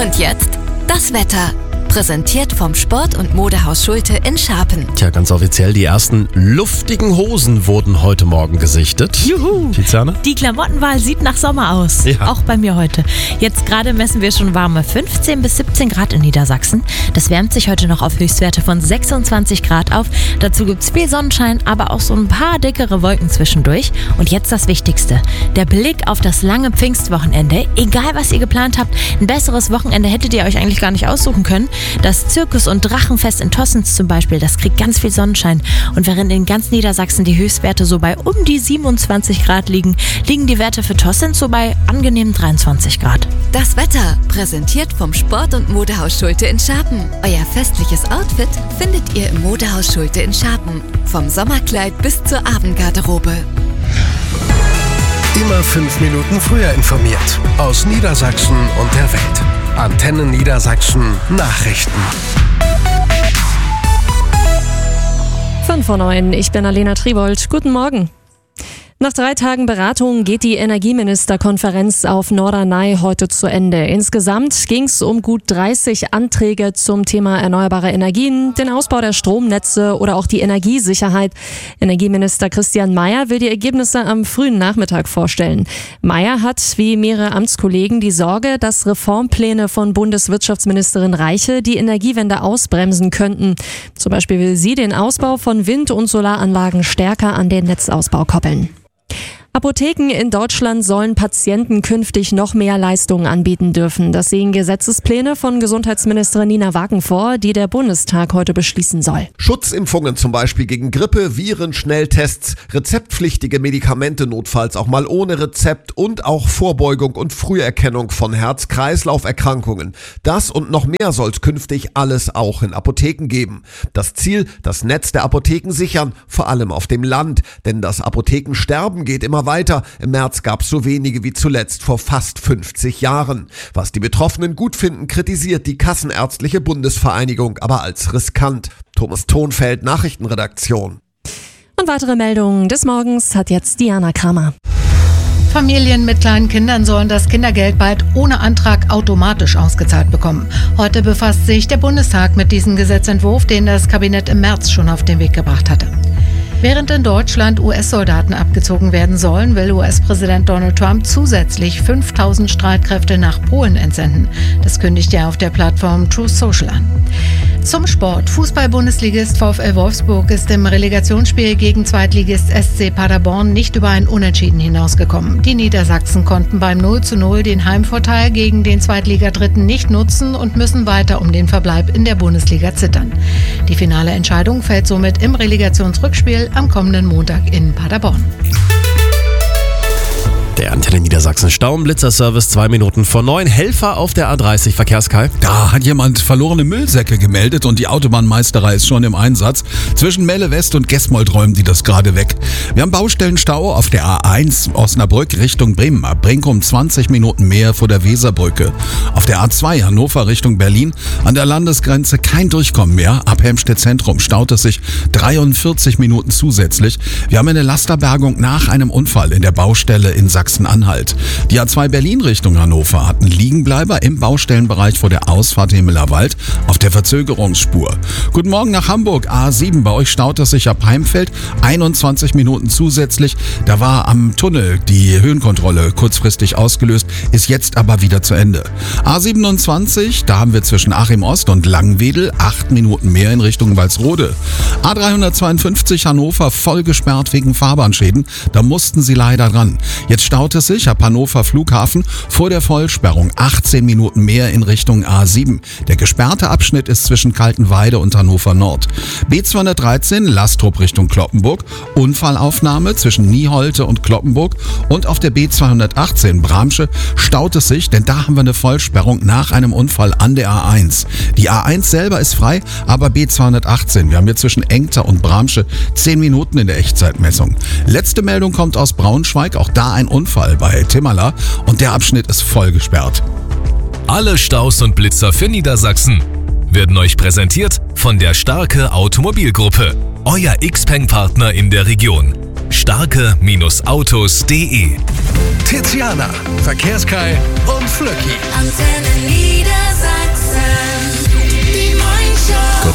Und jetzt das Wetter. Präsentiert vom Sport- und Modehaus Schulte in Scharpen. Tja, ganz offiziell, die ersten luftigen Hosen wurden heute Morgen gesichtet. Juhu! Tiziana? Die Klamottenwahl sieht nach Sommer aus. Ja. Auch bei mir heute. Jetzt gerade messen wir schon warme 15 bis 17 Grad in Niedersachsen. Das wärmt sich heute noch auf Höchstwerte von 26 Grad auf. Dazu gibt es viel Sonnenschein, aber auch so ein paar dickere Wolken zwischendurch. Und jetzt das Wichtigste. Der Blick auf das lange Pfingstwochenende. Egal, was ihr geplant habt, ein besseres Wochenende hättet ihr euch eigentlich gar nicht aussuchen können. Das Zirkus- und Drachenfest in Tossens zum Beispiel, das kriegt ganz viel Sonnenschein. Und während in ganz Niedersachsen die Höchstwerte so bei um die 27 Grad liegen die Werte für Tossens so bei angenehmen 23 Grad. Das Wetter, präsentiert vom Sport- und Modehaus Schulte in Scharpen. Euer festliches Outfit findet ihr im Modehaus Schulte in Scharpen. Vom Sommerkleid bis zur Abendgarderobe. Immer 5 Minuten früher informiert. Aus Niedersachsen und der Welt. Antenne Niedersachsen Nachrichten. 5:09, ich bin Alena Tribold. Guten Morgen. Nach 3 Tagen Beratung geht die Energieministerkonferenz auf Norderney heute zu Ende. Insgesamt ging es um gut 30 Anträge zum Thema erneuerbare Energien, den Ausbau der Stromnetze oder auch die Energiesicherheit. Energieminister Christian Mayer will die Ergebnisse am frühen Nachmittag vorstellen. Mayer hat, wie mehrere Amtskollegen, die Sorge, dass Reformpläne von Bundeswirtschaftsministerin Reiche die Energiewende ausbremsen könnten. Zum Beispiel will sie den Ausbau von Wind- und Solaranlagen stärker an den Netzausbau koppeln. Apotheken in Deutschland sollen Patienten künftig noch mehr Leistungen anbieten dürfen. Das sehen Gesetzespläne von Gesundheitsministerin Nina Wagen vor, die der Bundestag heute beschließen soll. Schutzimpfungen zum Beispiel gegen Grippe, Viren, Schnelltests, rezeptpflichtige Medikamente notfalls auch mal ohne Rezept und auch Vorbeugung und Früherkennung von Herz-Kreislauf-Erkrankungen. Das und noch mehr soll es künftig alles auch in Apotheken geben. Das Ziel, das Netz der Apotheken sichern, vor allem auf dem Land. Denn das Apothekensterben geht immer weiter. Im März gab es so wenige wie zuletzt vor fast 50 Jahren. Was die Betroffenen gut finden, kritisiert die Kassenärztliche Bundesvereinigung aber als riskant. Thomas Thonfeld, Nachrichtenredaktion. Und weitere Meldungen des Morgens hat jetzt Diana Kramer. Familien mit kleinen Kindern sollen das Kindergeld bald ohne Antrag automatisch ausgezahlt bekommen. Heute befasst sich der Bundestag mit diesem Gesetzentwurf, den das Kabinett im März schon auf den Weg gebracht hatte. Während in Deutschland US-Soldaten abgezogen werden sollen, will US-Präsident Donald Trump zusätzlich 5000 Streitkräfte nach Polen entsenden. Das kündigt er auf der Plattform Truth Social an. Zum Sport. Fußball-Bundesligist VfL Wolfsburg ist im Relegationsspiel gegen Zweitligist SC Paderborn nicht über ein Unentschieden hinausgekommen. Die Niedersachsen konnten beim 0:0 den Heimvorteil gegen den Zweitligadritten nicht nutzen und müssen weiter um den Verbleib in der Bundesliga zittern. Die finale Entscheidung fällt somit im Relegationsrückspiel am kommenden Montag in Paderborn. Der Antenne Niedersachsen Stauenblitzer-Service 2 Minuten vor 9. Helfer auf der A30 Verkehrskai. Da hat jemand verlorene Müllsäcke gemeldet und die Autobahnmeisterei ist schon im Einsatz. Zwischen Melle West und Gesmold räumen die das gerade weg. Wir haben Baustellenstau auf der A1 Osnabrück Richtung Bremen. Ab Brinkum 20 Minuten mehr vor der Weserbrücke. Auf der A2 Hannover Richtung Berlin an der Landesgrenze kein Durchkommen mehr. Ab Helmstedt Zentrum staut es sich 43 Minuten zusätzlich. Wir haben eine Lasterbergung nach einem Unfall in der Baustelle in Sachsen-Anhalt. Die A2 Berlin Richtung Hannover hatten Liegenbleiber im Baustellenbereich vor der Ausfahrt Himmelerwald auf der Verzögerungsspur. Guten Morgen nach Hamburg, A7. Bei euch staut es sich ab Heimfeld 21 Minuten zusätzlich. Da war am Tunnel die Höhenkontrolle kurzfristig ausgelöst, ist jetzt aber wieder zu Ende. A27, da haben wir zwischen Achim Ost und Langwedel 8 Minuten mehr in Richtung Walsrode. A352 Hannover voll gesperrt wegen Fahrbahnschäden. Da mussten sie leider dran. Jetzt staut es sich ab Hannover Flughafen vor der Vollsperrung 18 Minuten mehr in Richtung A7. Der gesperrte Abschnitt ist zwischen Kaltenweide und Hannover Nord. B213 Lastrup Richtung Cloppenburg, Unfallaufnahme zwischen Nieholte und Cloppenburg und auf der B218 Bramsche staut es sich, denn da haben wir eine Vollsperrung nach einem Unfall an der A1. Die A1 selber ist frei, aber B218, wir haben hier zwischen Engter und Bramsche 10 Minuten in der Echtzeitmessung. Letzte Meldung kommt aus Braunschweig, auch da ein Unfall bei Timmala und der Abschnitt ist voll gesperrt. Alle Staus und Blitzer für Niedersachsen werden euch präsentiert von der Starke Automobilgruppe, euer Xpeng-Partner in der Region. Starke-Autos.de. Tiziana, Verkehrskai und Flöcki. Antenne Niedersachsen.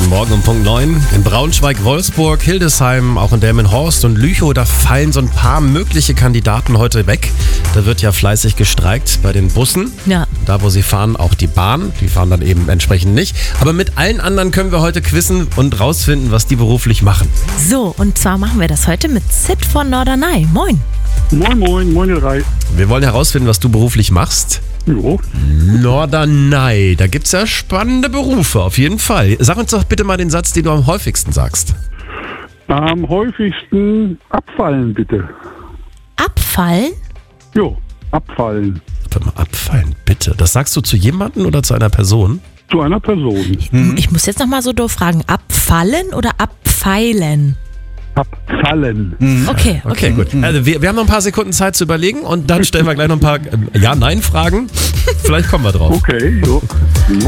Morgen um Punkt 9. In Braunschweig, Wolfsburg, Hildesheim, auch in Delmenhorst und Lüchow, da fallen so ein paar mögliche Kandidaten heute weg. Da wird ja fleißig gestreikt bei den Bussen. Ja. Da, wo sie fahren, auch die Bahn. Die fahren dann eben entsprechend nicht. Aber mit allen anderen können wir heute quizzen und rausfinden, was die beruflich machen. So, und zwar machen wir das heute mit Sid von Norderney. Moin. Moin, ihr drei. Wir wollen herausfinden, was du beruflich machst. Jo. Norderney, da gibt's ja spannende Berufe, auf jeden Fall. Sag uns doch bitte mal den Satz, den du am häufigsten sagst. Am häufigsten abfallen, bitte. Abfallen? Jo, abfallen. Warte mal, abfallen, bitte. Das sagst du zu jemandem oder zu einer Person? Zu einer Person. Ich muss jetzt nochmal so doof fragen. Abfallen oder abpfeilen? Abfallen. Okay. Gut. Also wir haben noch ein paar Sekunden Zeit zu überlegen und dann stellen wir gleich noch ein paar Ja-Nein-Fragen. Vielleicht kommen wir drauf. Okay, jo.